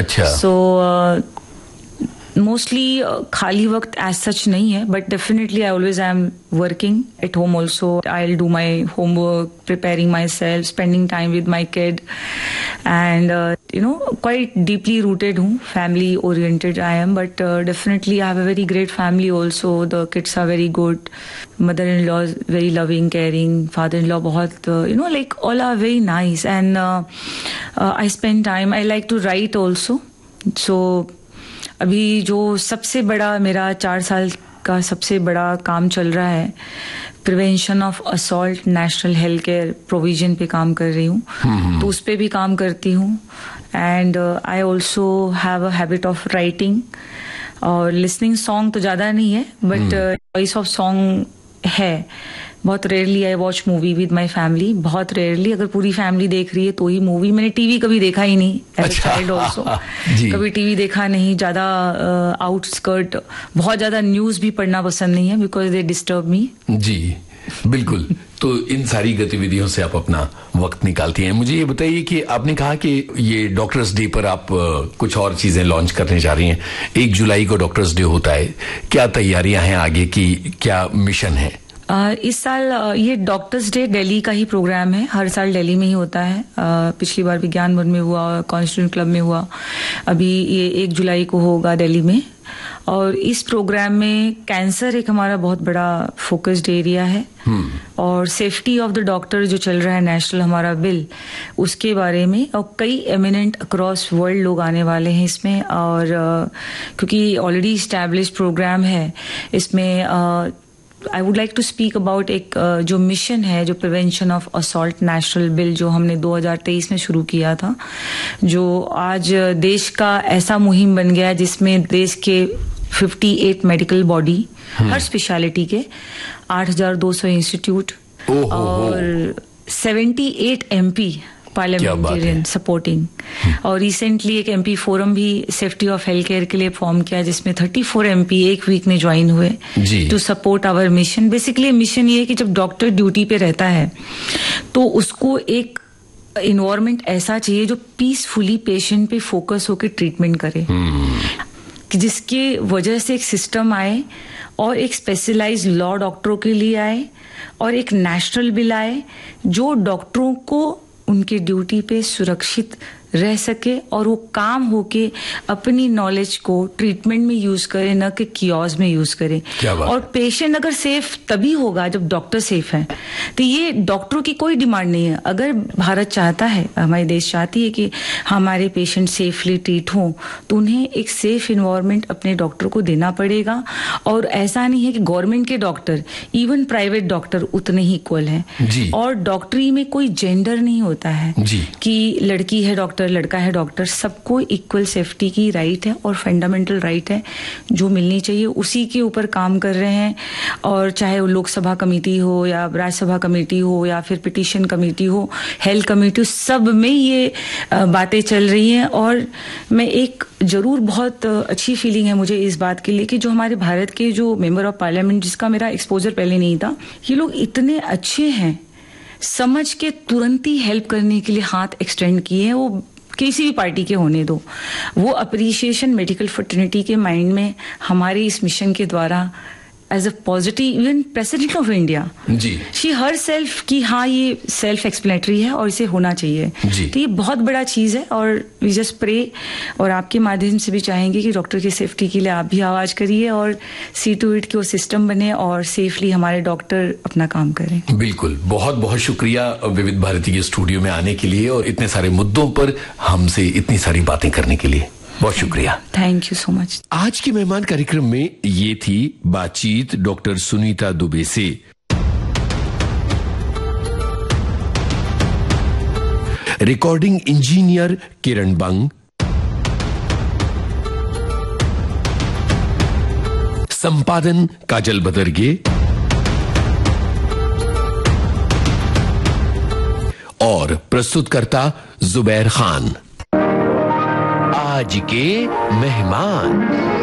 अच्छा। So mostly खाली वक्त एज सच नहीं है, but definitely I always I am working at home also. I will do my homework, preparing my self, spending time with my kid, and quite deeply rooted हूँ, family oriented I am, but definitely I have a very great family also. The kids are very good, mother in law very loving, caring, father in law बहुत like all are very nice, and I spend time. I like to right also. सो अभी जो सबसे बड़ा मेरा 4 साल का सबसे बड़ा काम चल रहा है, prevention of assault national health care provision पे काम कर रही हूँ. तो उस पे भी काम करती हूँ. And I also have a habit of writing और लिसनिंग. सॉन्ग तो ज़्यादा नहीं है, बट वॉइस ऑफ सॉन्ग है. बहुत rarely I watch movie with my family, बहुत रेयरली. अगर पूरी फैमिली देख रही है तो ही मूवी. मैंने टीवी कभी देखा ही नहीं एज अ चाइल्ड ऑल्सो. कभी टीवी देखा नहीं. ज्यादा आउटस्कर्ट, बहुत ज्यादा न्यूज भी पढ़ना पसंद नहीं है, बिकॉज दे डिस्टर्ब मी. जी बिल्कुल. तो इन सारी गतिविधियों से आप अपना वक्त निकालती हैं. मुझे ये बताइए कि आपने कहा कि ये डॉक्टर्स डे पर आप कुछ और चीजें लॉन्च करने जा रही हैं. 1 जुलाई को डॉक्टर्स डे होता है. क्या तैयारियां हैं आगे की, क्या मिशन है? इस साल ये डॉक्टर्स डे दिल्ली का ही प्रोग्राम है. हर साल दिल्ली में ही होता है. पिछली बार विज्ञान भवन में हुआ, कॉन्स्टिट्यूंट क्लब में हुआ. अभी ये 1 जुलाई को होगा दिल्ली में. और इस प्रोग्राम में कैंसर एक हमारा बहुत बड़ा फोकस्ड एरिया है. और सेफ्टी ऑफ द डॉक्टर जो चल रहा है नेशनल हमारा बिल, उसके बारे में. और कई एमिनेंट अक्रॉस वर्ल्ड लोग आने वाले हैं इसमें. और क्योंकि ऑलरेडी इस्टेब्लिश प्रोग्राम है, इसमें I would like to speak about एक जो मिशन है, जो prevention of assault national bill, जो हमने 2023 में शुरू किया था, जो आज देश का ऐसा मुहिम बन गया है जिसमें देश के 58 मेडिकल बॉडी, हर स्पेशलिटी के 8,200 इंस्टीट्यूट और 78 MP पार्लियामेंटेरियन सपोर्टिंग. और रिसेंटली एक MP फोरम भी सेफ्टी ऑफ हेल्थ केयर के लिए फॉर्म किया, जिसमें 34 MP एक वीक में ज्वाइन हुए to support our mission. Basically mission ये है कि जब डॉक्टर ड्यूटी पे रहता है तो उसको एक इन्वायरमेंट ऐसा चाहिए जो पीसफुली पेशेंट पे फोकस होकर ट्रीटमेंट करे, कि जिसके वजह से एक सिस्टम आए और एक स्पेशलाइज्ड लॉ डॉक्टरों के लिए आए और एक नेशनल बिल आए जो डॉक्टरों को उनके ड्यूटी पे सुरक्षित रह सके और वो काम होके अपनी नॉलेज को ट्रीटमेंट में यूज करे, न कि कियोस्क में यूज करे. और पेशेंट अगर सेफ तभी होगा जब डॉक्टर सेफ है. तो ये डॉक्टरों की कोई डिमांड नहीं है. अगर भारत चाहता है, हमारे देश चाहती है कि हमारे पेशेंट सेफली ट्रीट हों, तो उन्हें एक सेफ इन्वायरमेंट अपने डॉक्टर को देना पड़ेगा. और ऐसा नहीं है कि गवर्नमेंट के डॉक्टर, इवन प्राइवेट डॉक्टर उतने ही इक्वल है. और डॉक्टरी में कोई जेंडर नहीं होता है कि लड़की है डॉक्टर, लड़का है डॉक्टर. सबको इक्वल सेफ्टी की राइट है और फंडामेंटल राइट है जो मिलनी चाहिए. उसी के ऊपर काम कर रहे हैं. और चाहे वो लोकसभा कमेटी हो या राज्यसभा कमेटी हो या फिर पिटीशन कमेटी हो, हेल्थ कमेटी, सब में ये बातें चल रही हैं. और मैं एक जरूर बहुत अच्छी फीलिंग है मुझे इस बात के लिए कि जो हमारे भारत के जो मेंबर ऑफ पार्लियामेंट, जिसका मेरा एक्सपोजर पहले नहीं था, ये लोग इतने अच्छे हैं, समझ के तुरंत ही हेल्प करने के लिए हाथ एक्सटेंड किए हैं. वो किसी भी पार्टी के होने दो, वो अप्रिसिएशन मेडिकल फ्रेटर्निटी के माइंड में हमारे इस मिशन के द्वारा as a positive. Even president of India she her self की हाँ ये सेल्फ एक्सप्लेनेटरी है और इसे होना चाहिए. तो ये बहुत बड़ा चीज है. और वी जस्ट प्रे, और आपके माध्यम से भी चाहेंगे कि डॉक्टर की सेफ्टी के लिए आप भी आवाज करिए और सी टू इट की वो सिस्टम बने और सेफली हमारे डॉक्टर अपना काम करें. बिल्कुल. बहुत बहुत शुक्रिया विविध भारती के स्टूडियो में आने के लिए और इतने सारे मुद्दों पर हमसे इतनी सारी बातें करने के लिए. बहुत शुक्रिया. Thank you so much. आज के मेहमान कार्यक्रम में ये थी बातचीत डॉक्टर सुनीता दुबे से. रिकॉर्डिंग इंजीनियर किरण बंग, संपादन काजल बदरगे और प्रस्तुतकर्ता जुबैर खान. आज के मेहमान.